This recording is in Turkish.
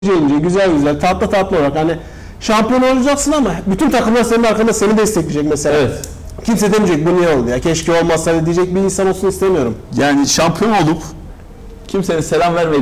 ince güzel güzel tatlı olarak hani şampiyon olacaksın ama bütün takımlar senin arkanda seni destekleyecek mesela. Evet. Kimse demeyecek bu niye oldu ya keşke olmazsa diyecek bir insan olsun istemiyorum. Yani şampiyon olup kimsenin selam vermediği